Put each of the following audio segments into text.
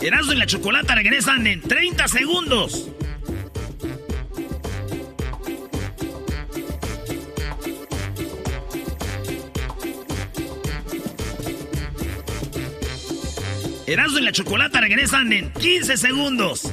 Erasmo y la Chocolata regresan en 30 segundos. Erasmo y la Chocolata regresan en 15 segundos.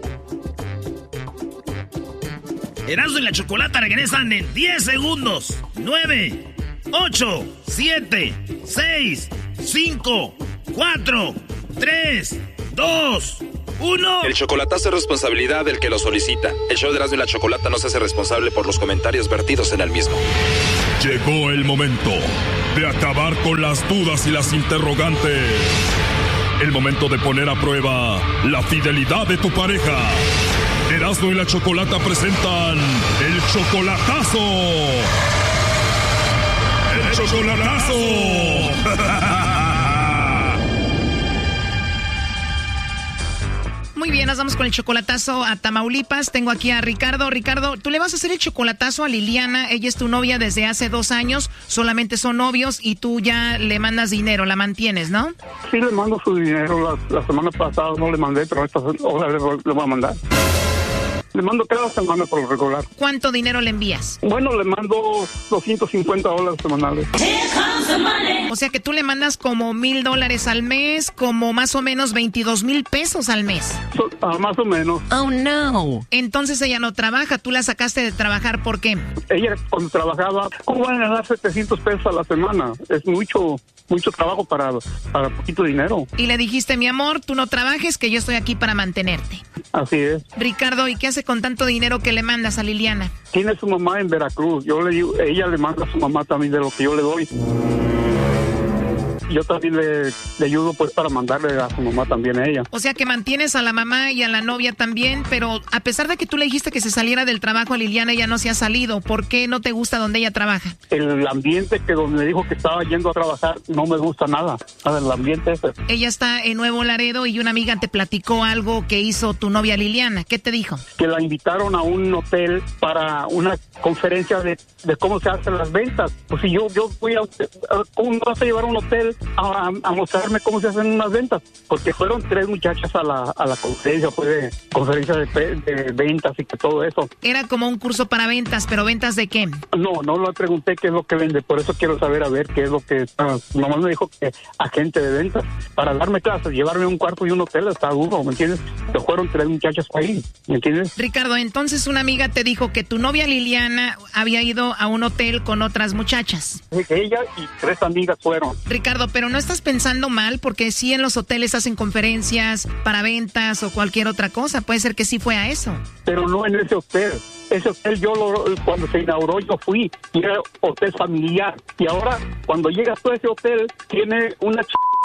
Erasmo y la Chocolata regresan en 10 segundos. 9, 8, 7, 6, 5, 4, 3, 2, 1. El chocolatazo es responsabilidad del que lo solicita. El show de Erasmo y la Chocolata no se hace responsable por los comentarios vertidos en el mismo. Llegó el momento de acabar con las dudas y las interrogantes. El momento de poner a prueba la fidelidad de tu pareja. Erasmo y la Chocolata presentan el chocolatazo. ¡El chocolatazo! Muy bien, nos vamos con el chocolatazo a Tamaulipas. Tengo aquí a Ricardo. Ricardo, tú le vas a hacer el chocolatazo a Liliana. Ella es tu novia desde hace 2 años. Solamente son novios y tú ya le mandas dinero, la mantienes, ¿no? Sí, le mando su dinero. La semana pasada no le mandé, pero esta hora le voy a mandar. Le mando cada semana por lo regular. ¿Cuánto dinero le envías? Bueno, le mando $250 semanales. O sea que tú le mandas como $1,000 al mes, como más o menos 22,000 pesos al mes. Más o menos. Oh, no. Entonces ella no trabaja. ¿Tú la sacaste de trabajar por qué? Ella cuando trabajaba, ¿cómo van a ganar $700 a la semana? Es mucho trabajo para poquito dinero. Y le dijiste, mi amor, tú no trabajes, que yo estoy aquí para mantenerte. Así es. Ricardo, ¿y qué hace con tanto dinero que le mandas a Liliana? Tiene su mamá en Veracruz. Ella le manda a su mamá también de lo que yo le doy. Yo también le ayudo pues para mandarle a su mamá también a ella. O sea que mantienes a la mamá y a la novia también, pero a pesar de que tú le dijiste que se saliera del trabajo a Liliana, ella no se ha salido. ¿Por qué no te gusta donde ella trabaja? El ambiente que donde me dijo que estaba yendo a trabajar no me gusta nada. El ambiente ese. Ella está en Nuevo Laredo y una amiga te platicó algo que hizo tu novia Liliana. ¿Qué te dijo? Que la invitaron a un hotel para una conferencia de cómo se hacen las ventas. Pues si yo voy ¿cómo vas a llevar a un hotel a mostrarme cómo se hacen unas ventas? Porque fueron 3 muchachas a la conferencia, conferencia de ventas y que todo eso. Era como un curso para ventas, pero ¿ventas de qué? No le pregunté qué es lo que vende, por eso quiero saber a ver qué es lo que... nomás me dijo que agente de ventas. Para darme clases, llevarme a un cuarto y un hotel está duro, ¿me entiendes? Que fueron 3 muchachas ahí, ¿me entiendes? Ricardo, entonces una amiga te dijo que tu novia Liliana había ido a un hotel con otras muchachas. Ella y 3 amigas fueron. Ricardo, pero no estás pensando mal, porque sí en los hoteles hacen conferencias para ventas o cualquier otra cosa. Puede ser que sí fue a eso. Pero no en ese hotel. Ese hotel cuando se inauguró yo fui, y era hotel familiar. Y ahora, cuando llegas tú a ese hotel, tiene una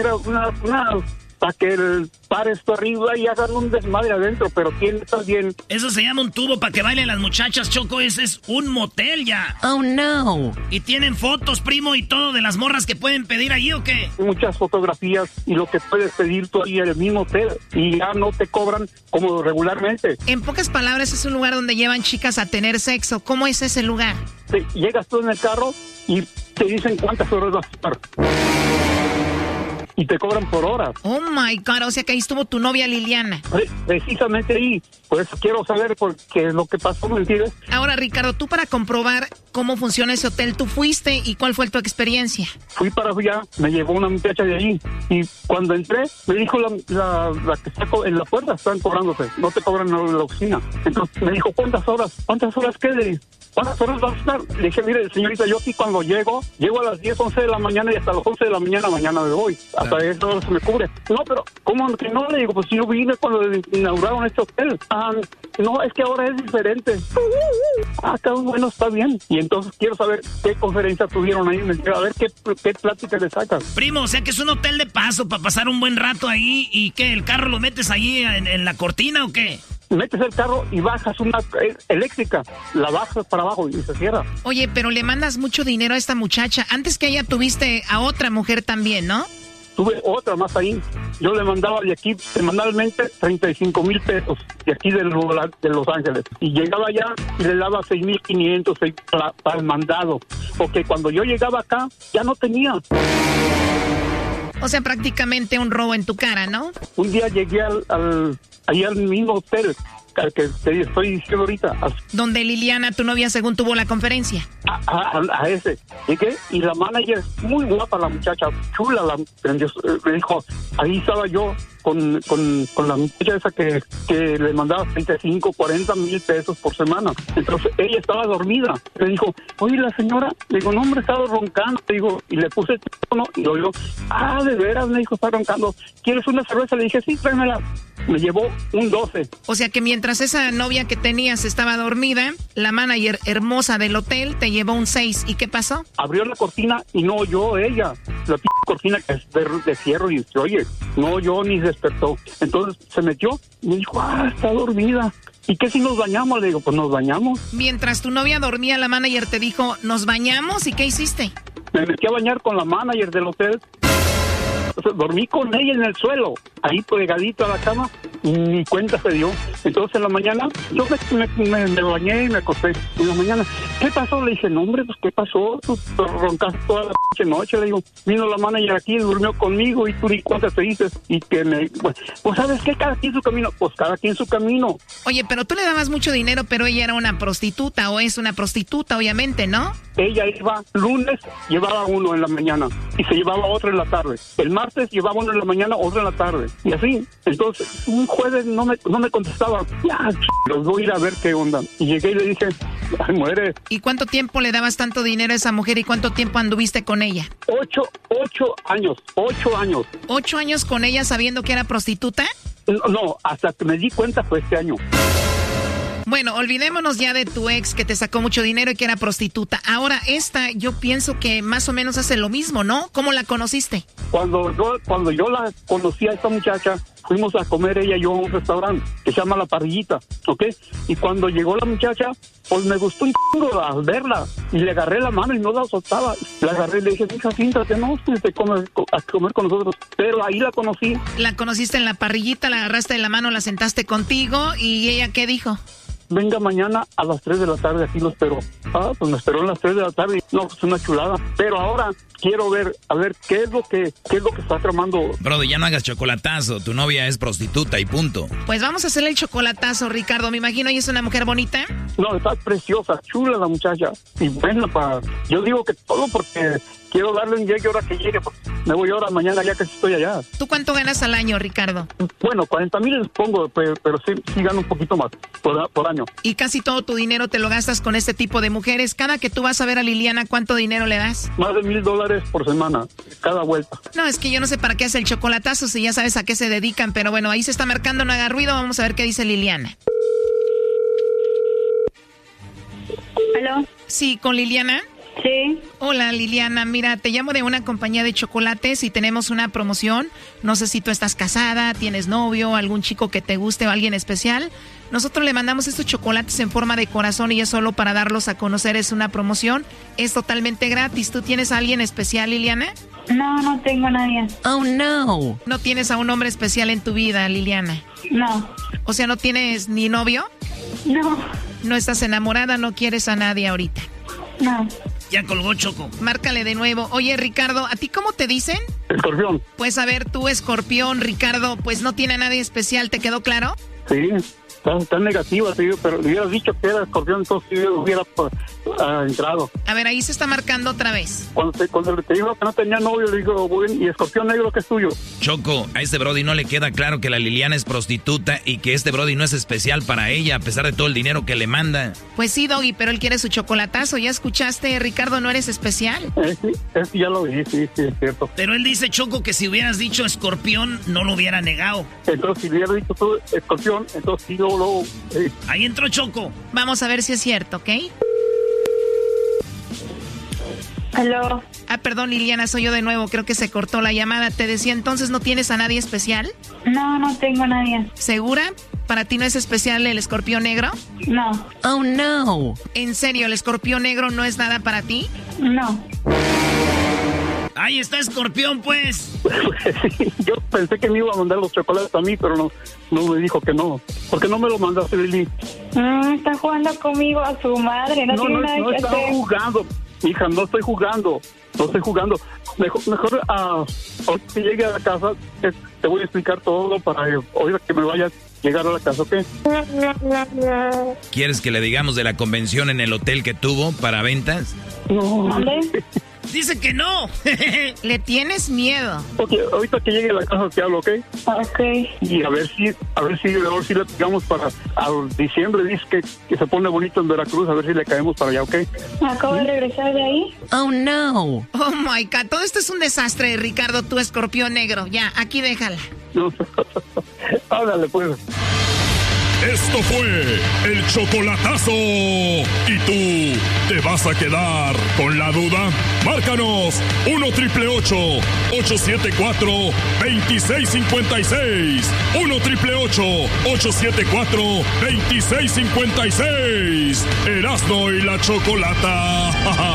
para que pare esto arriba y hagan un desmadre adentro, pero tiene también... Eso se llama un tubo para que bailen las muchachas, Choco. Ese es un motel ya. Oh, no. ¿Y tienen fotos, primo, y todo de las morras que pueden pedir allí o qué? Muchas fotografías y lo que puedes pedir tú ahí en el mismo hotel y ya no te cobran como regularmente. En pocas palabras, es un lugar donde llevan chicas a tener sexo. ¿Cómo es ese lugar? Llegas tú en el carro y te dicen cuántas horas vas a estar. Y te cobran por horas. Oh my God, o sea que ahí estuvo tu novia Liliana. Precisamente ahí. Por eso quiero saber qué es lo que pasó, ¿me entiendes? Ahora, Ricardo, tú para comprobar cómo funciona ese hotel, ¿tú fuiste y cuál fue tu experiencia? Fui para allá, me llevó una muchacha de allí y cuando entré me dijo la que está en la puerta, están cobrándote, no te cobran en la oficina. Entonces me dijo, ¿cuántas horas qué? ¿Cuántas horas vas a estar? Le dije, mire, señorita, yo aquí cuando llego a las 10, 11 de la mañana y hasta las 11 de la mañana me voy. Hasta eso se me cubre. No, pero ¿cómo que no? Le digo, pues yo vine cuando inauguraron este hotel. No, es que ahora es diferente. Está bueno, está bien. Y entonces quiero saber qué conferencia tuvieron ahí. A ver qué plática le sacas. Primo, o sea que es un hotel de paso para pasar un buen rato ahí. ¿Y qué? ¿El carro lo metes ahí en la cortina o qué? Metes el carro y bajas una eléctrica, la bajas para abajo y se cierra. Oye, pero le mandas mucho dinero a esta muchacha. Antes que ella tuviste a otra mujer también, ¿no? Tuve otra más ahí. Yo le mandaba de aquí semanalmente 35,000 pesos de aquí de Los Ángeles. Y llegaba allá y le daba 6,500 para el mandado. Porque cuando yo llegaba acá, ya no tenía. O sea, prácticamente un robo en tu cara, ¿no? Un día llegué ahí al mismo hotel al que te estoy diciendo ahorita. Donde Liliana, tu novia, según tuvo la conferencia. A ese. Llegué y la manager, muy guapa la muchacha, chula, me dijo, ahí estaba yo con la muchacha esa que le mandaba 35, 40 mil pesos por semana. Entonces ella estaba dormida. Me dijo, oye, la señora, le digo, no, hombre, estaba roncando. Le digo, y le puse el teléfono y lo oyó. De veras, me dijo, está roncando. ¿Quieres una cerveza? Le dije, sí, tráemela. Me llevó un 12. O sea que mientras esa novia que tenías estaba dormida, la manager hermosa del hotel te llevó un 6. ¿Y qué pasó? Abrió la cortina y no oyó ella. La cortina que es de fierro y oye, no oyó ni despertó. Entonces se metió y me dijo, está dormida. ¿Y qué si nos bañamos? Le digo, pues nos bañamos. Mientras tu novia dormía, la manager te dijo, ¿nos bañamos? ¿Y qué hiciste? Me metí a bañar con la manager del hotel. O sea, dormí con ella en el suelo, ahí pegadito a la cama, y ni cuenta se dio. Entonces en la mañana, yo me bañé y me acosté. En la mañana, ¿qué pasó? Le dije, no, hombre, pues ¿qué pasó? Tú roncaste toda la noche. Le digo, vino la manager aquí, durmió conmigo y tú ni cuenta te dices. Y que pues ¿sabes qué? Cada quien su camino. Pues cada quien su camino. Oye, pero tú le dabas mucho dinero, pero ella era una prostituta, o es una prostituta, obviamente, ¿no? Ella iba lunes, llevaba uno en la mañana y se llevaba otro en la tarde. El martes llevaba uno en la mañana, otro en la tarde. Y así. Entonces, un jueves no me contestaba. Los voy a ir a ver qué onda. Y llegué y le dije, ay, muere. ¿Y cuánto tiempo le dabas tanto dinero a esa mujer y cuánto tiempo anduviste con ella? 8 años. 8 años. ¿8 años con ella sabiendo que era prostituta? No, hasta que me di cuenta fue este año. Bueno, olvidémonos ya de tu ex que te sacó mucho dinero y que era prostituta. Ahora esta, yo pienso que más o menos hace lo mismo, ¿no? ¿Cómo la conociste? Cuando yo la conocí a esta muchacha, fuimos a comer ella y yo a un restaurante que se llama La Parrillita, ¿ok? Y cuando llegó la muchacha, pues me gustó un chingo al verla. Y le agarré la mano y no la soltaba. La agarré y le dije, hija, siéntate, no, a comer con nosotros. Pero ahí la conocí. La conociste en La Parrillita, la agarraste de la mano, la sentaste contigo y ella, ¿qué dijo? Venga mañana a las 3 de la tarde, aquí lo espero. Pues me esperó a las 3 de la tarde. No, pues una chulada. Pero ahora quiero ver, a ver, qué es lo que está tramando. Brother, ya no hagas chocolatazo. Tu novia es prostituta y punto. Pues vamos a hacerle el chocolatazo, Ricardo. Me imagino, ¿ella es una mujer bonita? No, está preciosa, chula la muchacha. Y bueno, yo digo que todo porque quiero darle un llegue ahora que llegue. Pues me voy ahora, mañana ya que estoy allá. ¿Tú cuánto ganas al año, Ricardo? Bueno, 40,000 les pongo, pero sí gano un poquito más por año. Y casi todo tu dinero te lo gastas con este tipo de mujeres. Cada que tú vas a ver a Liliana, ¿cuánto dinero le das? Más de $1,000 por semana, cada vuelta. No, es que yo no sé para qué hace el chocolatazo si ya sabes a qué se dedican, pero bueno, ahí se está marcando, no haga ruido, vamos a ver qué dice Liliana. ¿Aló? Sí, ¿con Liliana? Sí. Hola Liliana, mira, te llamo de una compañía de chocolates y tenemos una promoción. No sé si tú estás casada, tienes novio, algún chico que te guste o alguien especial. Nosotros le mandamos estos chocolates en forma de corazón y es solo para darlos a conocer, es una promoción. Es totalmente gratis. ¿Tú tienes a alguien especial, Liliana? No tengo a nadie. Oh, no. ¿No tienes a un hombre especial en tu vida, Liliana? No. O sea, ¿no tienes ni novio? No. ¿No estás enamorada? ¿No quieres a nadie ahorita? No. Ya colgó, Choco. Márcale de nuevo. Oye, Ricardo, ¿a ti cómo te dicen? Escorpión. Pues a ver, tú, Escorpión, Ricardo, pues no tiene a nadie especial, ¿te quedó claro? Sí, tan negativa, tío, pero le hubieras dicho que era Escorpión, entonces sí hubiera entrado. A ver, ahí se está marcando otra vez. Cuando te dijo que no tenía novio, le digo, bueno, ¿y Escorpión negro que es tuyo? Choco, a este brody no le queda claro que la Liliana es prostituta y que este brody no es especial para ella, a pesar de todo el dinero que le manda. Pues sí, Doggy, pero él quiere su chocolatazo. ¿Ya escuchaste, Ricardo, no eres especial? Sí, ya lo vi, sí, es cierto. Pero él dice, Choco, que si hubieras dicho Escorpión, no lo hubiera negado. Entonces, si hubiera dicho tú Escorpión, entonces sí, luego. Ahí entró Choco. Vamos a ver si es cierto, ¿ok? ¿Aló? Ah, perdón, Liliana, soy yo de nuevo. Creo que se cortó la llamada. Te decía, entonces, ¿no tienes a nadie especial? No tengo a nadie. ¿Segura? ¿Para ti no es especial el escorpión negro? No. Oh, no. ¿En serio, el escorpión negro no es nada para ti? No. Ahí está Escorpión, pues. Yo pensé que me iba a mandar los chocolates a mí, pero no me dijo que no. ¿Por qué no me lo mandaste, Lili? Está jugando conmigo a su madre, no tiene nada que hacer. No, estaba jugando. hija, no estoy jugando. Mejor ahorita que llegue a la casa, te voy a explicar todo para ahorita que me vaya a llegar a la casa, ¿ok? ¿Quieres que le digamos de la convención en el hotel que tuvo para ventas? No. ¿Dónde? Dice que no. Le tienes miedo. Ok, ahorita que llegue a la casa te hablo, ¿ok? Ok. Y a ver si le pegamos para diciembre. Dice que se pone bonito en Veracruz, a ver si le caemos para allá, ¿ok? Acabo de regresar de ahí. Oh, no. Oh, my God. Todo esto es un desastre, Ricardo, tu escorpión negro. Ya, aquí déjala. No. Ándale, pues. Esto fue el chocolatazo. ¿Y tú te vas a quedar con la duda? Márcanos 1-888-874-2656. 1-888-874-2656. Erasmo y la Chocolata.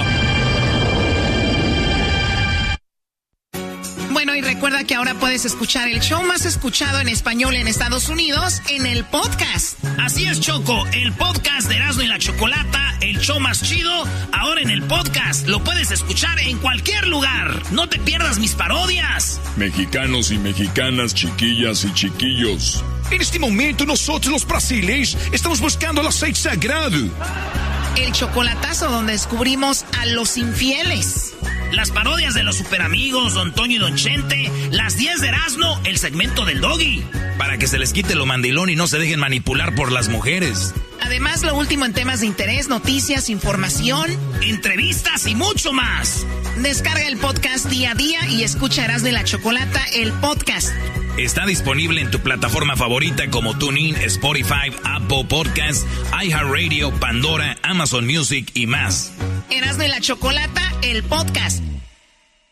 Bueno, y recuerda que ahora puedes escuchar el show más escuchado en español en Estados Unidos en el podcast. Así es, Choco, el podcast de Erasmo y la Chocolata, el show más chido, ahora en el podcast. Lo puedes escuchar en cualquier lugar. No te pierdas mis parodias. Mexicanos y mexicanas, chiquillas y chiquillos. En este momento nosotros los brasileños estamos buscando el aceite sagrado. El chocolatazo donde descubrimos a los infieles. Las parodias de los superamigos, Don Toño y Don Chente, las 10 de Erasmo, el segmento del Doggy. Para que se les quite lo mandilón y no se dejen manipular por las mujeres. Además, lo último en temas de interés, noticias, información, entrevistas y mucho más. Descarga el podcast día a día y escucha Erasmo y la Chocolata, el podcast. Está disponible en tu plataforma favorita como TuneIn, Spotify, Apple Podcasts, iHeartRadio, Pandora, Amazon Music y más. Erasmo y la Chocolata, el podcast.